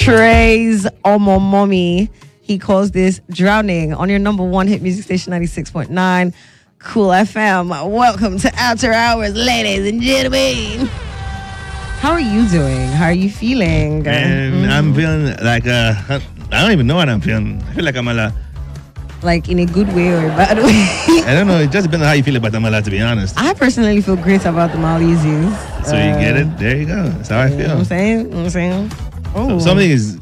Trey's Omo Mommy. He calls this drowning on your number one hit music station 96.9 Cool FM. Welcome to After Hours, ladies and gentlemen. How are you doing? How are you feeling? And I'm feeling like I don't even know what I'm feeling. I feel like Amala. Like in a good way or a bad way? I don't know. It just depends on how you feel about Amala, to be honest. I personally feel great about the Malaysians. So you get it? There you go. That's how I feel. You know what I'm saying? Oh. Something is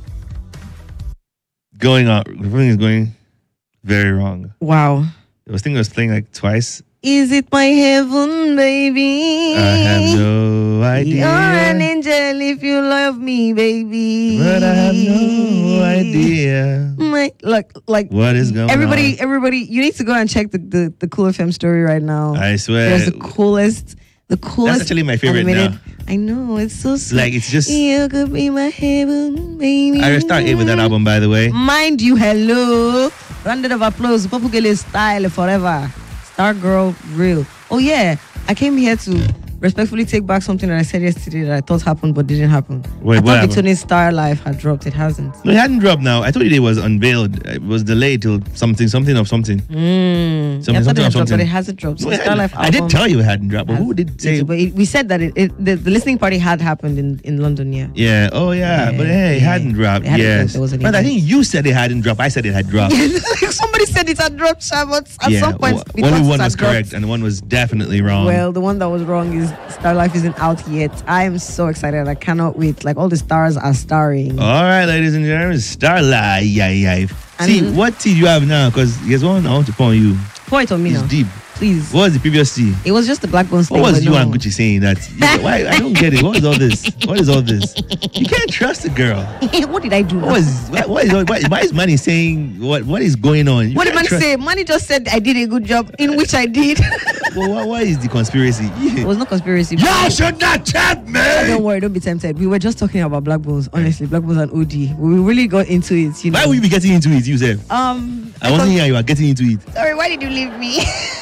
going on. Something is going very wrong. Wow. I was playing like twice. Is it my heaven, baby? I have no idea. You're an angel if you love me, baby. But I have no idea. Like what is going on? Everybody, you need to go and check the Cool FM story right now. I swear. There's the coolest. That's actually my favorite animated. now. I know, it's so sweet. Like, it's just... You could be my heaven, baby. I start with that album, by the way. Mind you, hello. Round of applause. Popugele style forever. Star Girl real. Oh yeah, I came here to respectfully take back something that I said yesterday that I thought happened but didn't happen. Wait, I what thought happened? Tony's Star Life had dropped. It hasn't. No, it hadn't dropped now. I told you it was unveiled. It was delayed till something of something. Something of something. But it hasn't dropped. So No, Star Life album I did tell you it hadn't dropped, but who did say? But we said that the listening party had happened in London, yeah. Yeah. Oh yeah. But hey, it hadn't dropped. It hadn't Yes. dropped. There was an But I event. think you said it hadn't dropped. I said it had dropped. Somebody said it had dropped, but at some point, we Only thought one it was had dropped. correct and one was definitely wrong. Well, the one that was wrong is Star Life isn't out yet. I am so excited. I cannot wait. Like, all the stars are starring. All right, ladies and gentlemen, Starlight. Yeah. See, what tea do you have now? Because there's one I want to pour on you. Pour it on me It's now. deep. Please. What was the previous tea? It was just the Black Bones thing. What was but you no. and Gucci saying that? Why? I don't get it. What is all this? What is all this? You can't trust a girl. What did I do? Why is Manny saying what is going on? You What did can't Manny trust- say? Manny just said I did a good job, in which I did. Well, what is the conspiracy? It was not conspiracy. Y'all should not tempt me. Don't worry, don't be tempted. We were just talking about Black Bones, honestly, Black Bones and OD. We really got into it, you know. Why would you be getting into it, you said? I wasn't here. You are getting into it. Sorry, why did you leave me?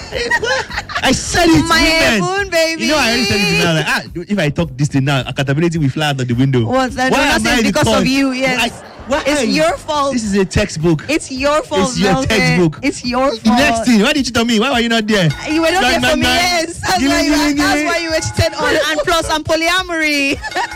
I said it. My women. heaven, baby. You know, I already said it now. Like, if I talk this thing now, accountability will fly out of the window. What? No, Why that's am I it, the because cause? of you, yes. Why? It's your fault. This is a textbook. It's your fault. It's your Velvet. textbook. It's your fault. The next thing, why did you tell me? Why were you not there? You were not there for me, Nah. yes. That's Give why me. you were cheated on. And plus, I'm polyamory.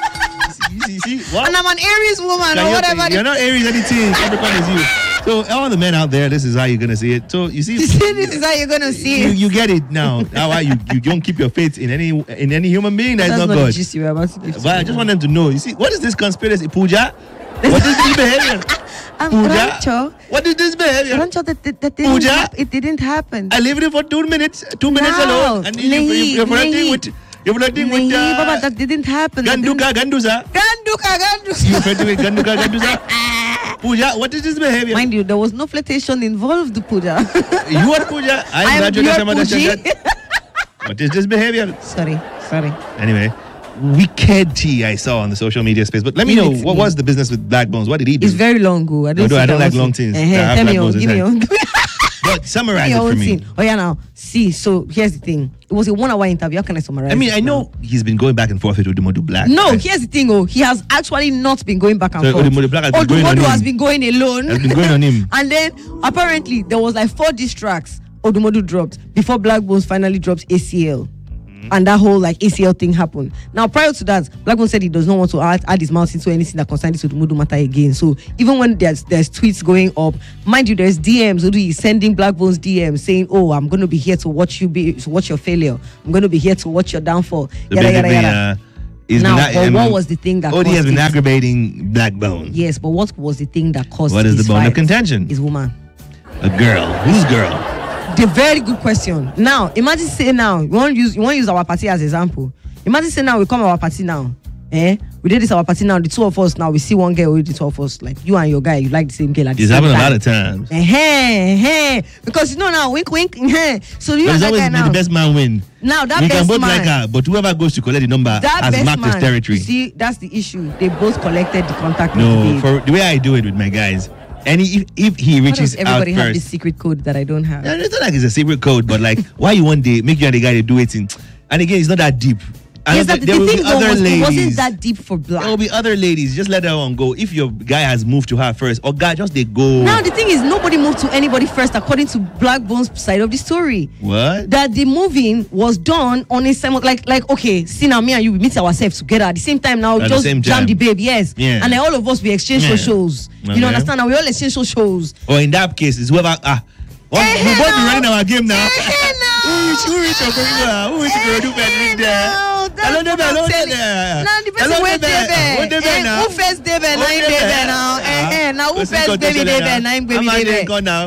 See, what? And I'm an Aries woman Yeah, or whatever. You're not Aries anything. Capricorn is you. So all the men out there, this is how you're gonna see it. So you see, This is how you're gonna see it. you get it now. How you don't keep your faith in any human being that is That's not not the God. gist you were about to give. But I just want them to know. You see, what is this conspiracy, Pooja? What is this behavior? Pooja? Rancho. What is this behavior? Rancho, that Pooja? it didn't happen. I lived it for 2 minutes. 2 minutes No. alone, and you're flirting with. You're flirting with. Baba, that didn't happen. Ganduza. Ganduka. You're flirting with Ganduza. Pooja, what is this behavior? Mind you, there was no flirtation involved, Pooja. You are Pooja. I I'm am Raju your Dashamada Pooji. Shagat. What is this behavior? Sorry. Anyway, wicked tea I saw on the social media space. But let me Give know, it to what me. was the business with Black Bones? What did he do? It's very long, go. I don't like long things. that have Tell me, Black Bones give me inside. your But summarize it for me. Oh yeah, now see. So here's the thing. It was a 1 hour interview. How can I summarize? I mean, it I know now? he's been going back and forth with Odumodu Black. No, right? here's the thing. Oh, he has actually not been going back and So forth. Odumodu Black has been going on Odumodu has him. been going alone. Has been going on him. And then apparently there was like 4 diss tracks Odumodu dropped before Black Bones finally dropped ACL. And that whole like ACL thing happened. Now, prior to that, Black Bones said he does not want to add his mouth into anything that concerns this Odumodu matter again. So even when there's tweets going up, mind you, there's DMs. Odu is sending Black Bones DMs saying, "Oh, I'm going to be here to watch your failure. I'm going to be here to watch your downfall." So Yada basically, yada yada. he's Now, been, but what was the thing that Odie caused has been it? aggravating Black Bones. Yes, but what was the thing that caused What is this the bone of fight? contention? His woman. A girl. Whose girl? The very good question. Now, imagine say now, you want to use our party as example. Imagine say now we come our party now. We did this our party now. The 2 of us now we see one girl with the 2 of us. Like you and your guy, you like the same girl at the It's same happened time. a lot of times. Because you know now, wink. So you But and it's that always guy been now. the best man win. Now that We can best both man, like her, but whoever goes to collect the number that has best marked man, his territory. You see, that's the issue. They both collected the contact. No, with the babe. for the way I do it with my guys, if he Why reaches does everybody out have first, this secret code that I don't have? it's not like it's a secret code, but like why you one day make you and the guy they do it in, and again it's not that deep. I Yes, don't that, think- there the will thing be though other was, it wasn't ladies. that deep for Black. There will be other ladies. Just let that one go. If your guy has moved to her first, or guy just they go. Now the thing is, nobody moved to anybody first, according to Blackbone's side of the story. What? That the moving was done on a same like okay, see now me and you we meet ourselves together at the same time now. At the Just same jam time. the babe, yes. Yeah. And then all of us we exchange Yeah. shows. You Okay. know, understand? Now we all exchange shows. Or in that case, it's whoever. We both be now. running our game now. now. Who reach your Who reach your do better there? Hello, there. Now the person went there. Who first day there? Nine day there now. Now who first baby day there? Nine baby day there.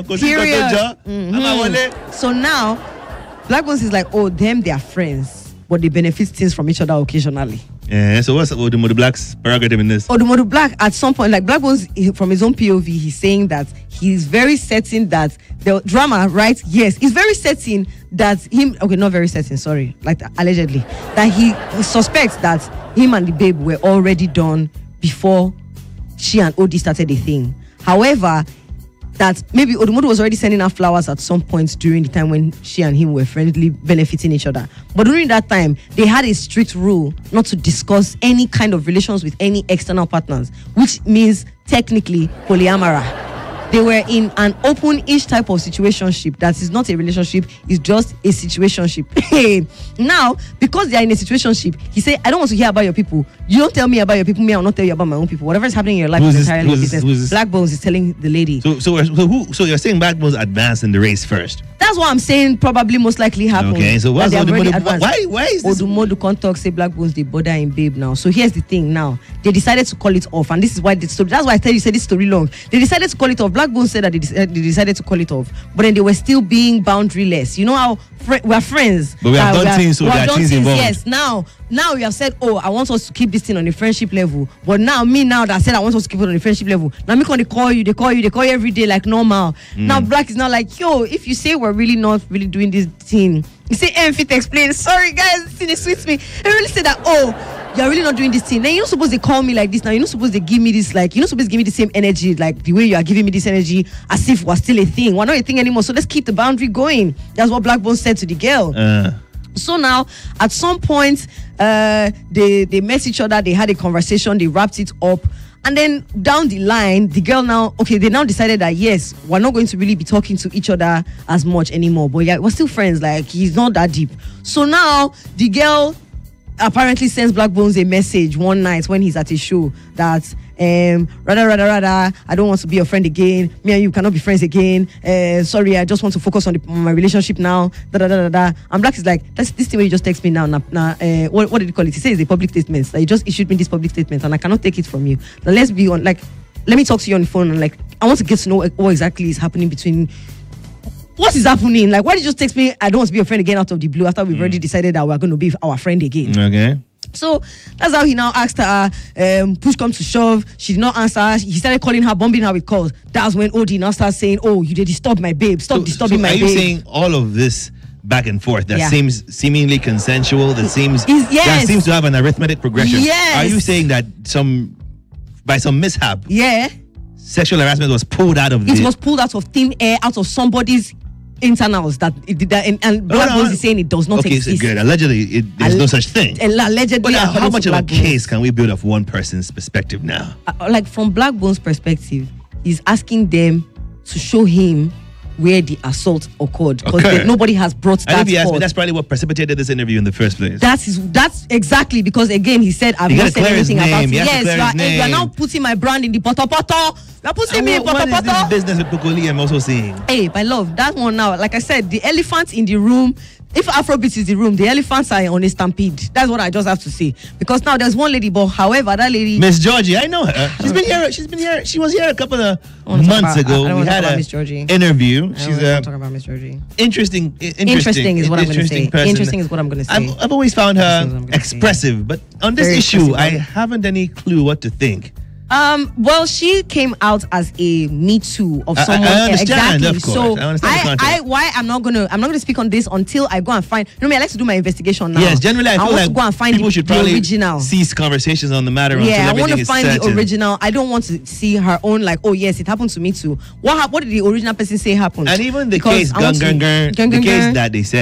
Period. So now, Blackbones is like, oh, them they are friends, but they benefit things from each other occasionally. Yeah. So what's Odumodu Black's prerogative in this? Odumodu Black, at some point, like Blackbones, from his own POV, he's saying that he's very certain that the drama, right? Yes, he's very certain that him. Okay, not very certain. Sorry, like allegedly, that he suspects that him and the babe were already done before she and Odi started the thing. However, that maybe Odumodu was already sending her flowers at some point during the time when she and him were friendly, benefiting each other. But during that time, they had a strict rule not to discuss any kind of relations with any external partners, which means technically polyamorous. They were in an open-ish type of situationship that is not a relationship, it's just a situationship. Now, because they are in a situationship, he said, I don't want to hear about your people. You don't tell me about your people, me, I will not tell you about my own people. Whatever is happening in your life Who's is this- entirely who's your this- business. who's this? Blackbones is telling the lady. So you're saying Blackbones advanced in the race first? That's what I'm saying probably most likely happened. Okay, so what's that they have already Odumodu? advanced. Why is this? Odumodu can't talk, say Blackbones, they bother in babe now. So here's the thing now. They decided to call it off. And this is why the story, that's why I tell you, say this story long. They decided to call it off. Blackbones said that they decided to call it off. But then they were still being boundaryless. You know how we're friends. But we have done things, so we there have are done things things, involved. yes. Now we have said, oh, I want us to keep this thing on a friendship level. But now that I said I want us to keep it on a friendship level. Now me when they call you every day like normal. Now Black is now like, yo, if you say we're really not really doing this thing, you say fit explain. Sorry guys, this thing suits me. They really say that, oh, you're really not doing this thing. Then you're not supposed to call me like this now. You're not supposed to give me this, like, you're not supposed to give me the same energy, like the way you are giving me this energy as if we're still a thing. We're not a thing anymore. So let's keep the boundary going. That's what Blackbone said to the girl. So now, at some point, they met each other, they had a conversation, they wrapped it up. And then down the line, the girl they now decided that yes, we're not going to really be talking to each other as much anymore. But yeah, we're still friends, like he's not that deep. So now, the girl apparently sends Blackbones a message one night when he's at a show that rather, I don't want to be your friend again. Me and you cannot be friends again. Sorry, I just want to focus on my relationship now. And Black is like, this thing where you just text me now. What did you call it? He says it's a public statement. That you just issued me this public statement and I cannot take it from you. Now let's be on, like, let me talk to you on the phone and like, I want to get to know what exactly is happening between. What is happening? Like, why did you just text me? I don't want to be your friend again out of the blue after we've already decided that we're going to be our friend again. Okay. So that's how he now asked her, push come to shove. She did not answer. He started calling her, bombing her with calls. That's when Odi now starts saying, oh, you did disturb my babe. Stop disturbing my babe. Are you saying all of this back and forth that Yeah. seems seemingly consensual, that seems yes. that seems to have an arithmetic progression? Yes. Are you saying that by some mishap, Yeah. sexual harassment was pulled out of It was pulled out of thin air, out of somebody's internals that it did that, and Blackbones is saying it does not okay, exist. so good. Allegedly, there's no such thing. Allegedly, But how according much to of a Blackbones. case can we build of one person's perspective now? Like from Blackbones' perspective, he's asking them to show him where the assault occurred because nobody has brought And that if you ask me, forth. that's probably what precipitated this interview in the first place. That's exactly because again he said I've You not gotta said clear his anything about name. it. You have to clear his You are name. now putting my brand in the poto. You're putting me in What is this poto. business with Pokoli I'm also seeing? Hey, my love, that one now, like I said, the elephant in the room. If Afrobeat is the room, the elephants are on a stampede. That's what I just have to say. Because now there's one lady, but however, that lady. Miss Georgie, I know her. She's been here. She was here a couple of months ago. I don't We want to had talk about an Miss Georgie. interview. She's I'm talking about Miss Georgie. interesting Interesting is what I'm going to say. person. Interesting is what I'm going to say. I've always found Interesting is what her I'm gonna say. expressive, but on this Very issue, expressive, I right? haven't any clue what to think. Well, she came out as a Me Too of I someone. understand, exactly. of course. So I understand the context. why I'm not gonna speak on this until I go and find. You know me, I like to do my investigation now. Yes, generally I feel want like to go and find people should the probably original. cease conversations on the matter until Yeah, I everything want to is find certain. the original. I don't want to see her own like, oh yes, it happened to me too. What did the original person say happened? And even the Because case, I want to- the case that they said